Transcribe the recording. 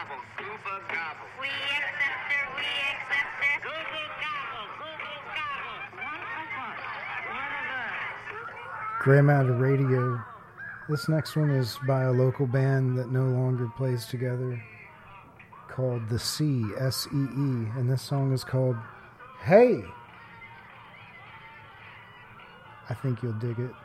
gobble, Zuba gobble. We accept her, we accept her. Zuba gobble, Zuba gobble. One of us, one of us. Grey Matter Radio. This next one is by a local band that no longer plays together called The Sea, S-E-E, and this song is called Hey! I think you'll dig it.